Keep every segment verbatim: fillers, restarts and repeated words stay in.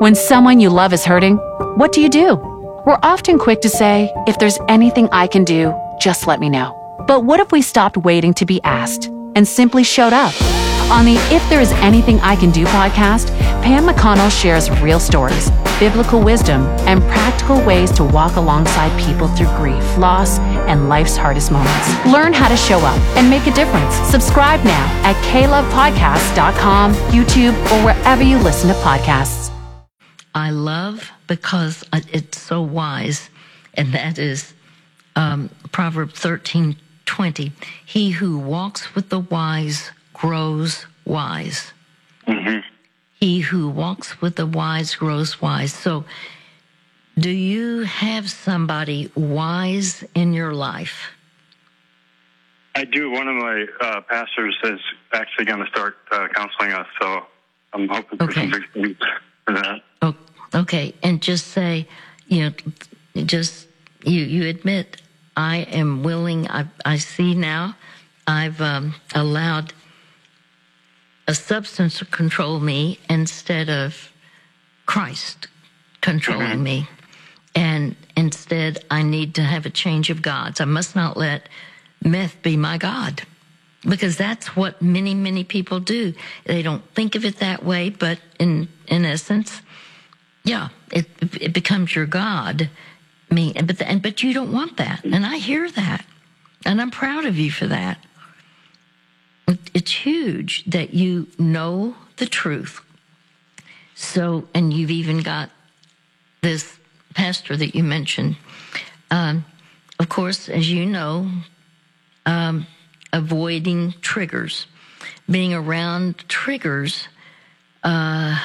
When someone you love is hurting, what do you do? We're often quick to say, if there's anything I can do, just let me know. But what if we stopped waiting to be asked and simply showed up? On the If There Is Anything I Can Do podcast, Pam McConnell shares real stories, biblical wisdom, and practical ways to walk alongside people through grief, loss, and life's hardest moments. Learn how to show up and make a difference. Subscribe now at k love podcast dot com, YouTube, or wherever you listen to podcasts. I love because it's so wise, and that is um, Proverbs thirteen twenty. He who walks with the wise grows wise. Mm-hmm. He who walks with the wise grows wise. So, do you have somebody wise in your life? I do. One of my uh, pastors is actually going to start uh, counseling us, so I'm hoping for Okay. some victory for that. Oh, okay, and just say, you know, just you you admit, I am willing. I I see now, I've um, allowed a substance to control me instead of Christ controlling Mm-hmm. me, and instead I need to have a change of gods. I must not let meth be my god, because that's what many many people do. They don't think of it that way, but in in essence, yeah, it it becomes your god. Me, but and but you don't want that, and I hear that, and I'm proud of you for that. It's huge that you know the truth. So, and you've even got this pastor that you mentioned. Um, of course, as you know, um, avoiding triggers, being around triggers uh,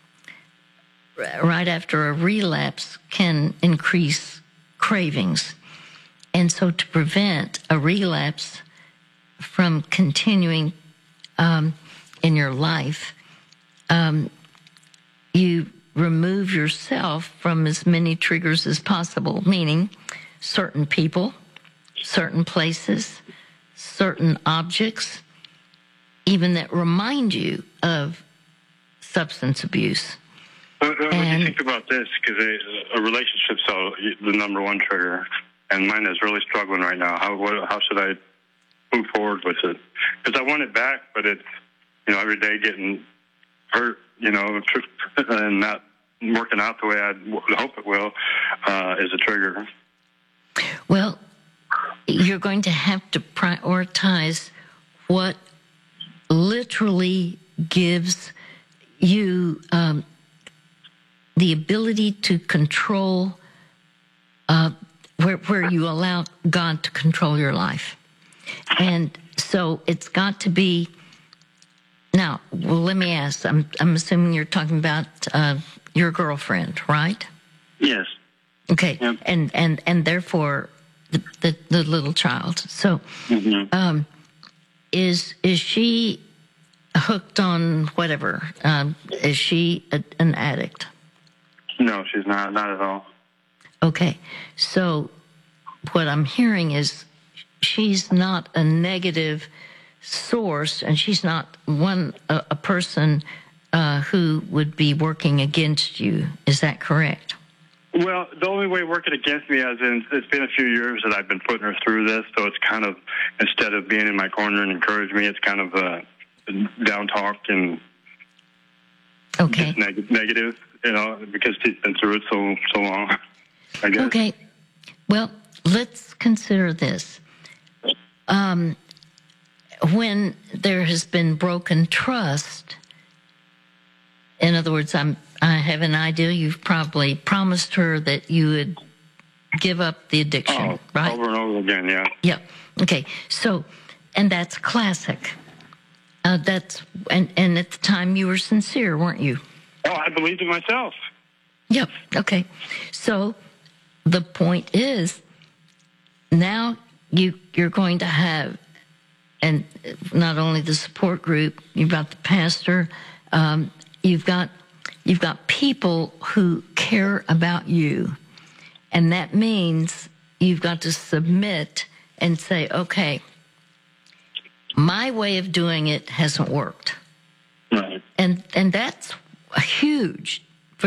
right after a relapse can increase cravings. And so to prevent a relapse from continuing um, in your life, um, you remove yourself from as many triggers as possible, meaning certain people, certain places, certain objects, even that remind you of substance abuse. What, what do And- you think about this? Because a, a relationship's so, the number one trigger, and mine is really struggling right now. How what, how should I move forward with it? Because I want it back, but it's, you know, every day getting hurt, you know, and not working out the way I hope it will, uh, is a trigger. Well, you're going to have to prioritize what literally gives you um, the ability to control, uh, where, where you allow God to control your life. And so it's got to be, now, well, let me ask, I'm, I'm assuming you're talking about uh, your girlfriend, right? Yes. Okay, Yep. and, and, and therefore the, the, the little child. So Mm-hmm. um, is is she hooked on whatever? Um, is she a, an addict? No, she's not. Not at all. Okay, so what I'm hearing is she's not a negative source, and she's not one a, a person uh, who would be working against you. Is that correct? Well, the only way working against me, as in, it's been a few years that I've been putting her through this, so it's kind of, instead of being in my corner and encouraging me, it's kind of uh, down talk and Okay. just neg- negative, you know, because she's been through it so so long, I guess. Okay. Well, let's consider this. Um, when there has been broken trust, in other words, I'm, I have an idea you've probably promised her that you would give up the addiction, Oh, right? over and over again, yeah. Yep. Okay. So, and that's classic. Uh, that's and and at the time you were sincere, weren't you? Oh, I believed in myself. Yep. Okay. So the point is, now you you're going to have, and not only the support group, you've got the pastor, um, you've got you've got people who care about you, and that means you've got to submit and say, okay, my way of doing it hasn't worked. Right. And and that's huge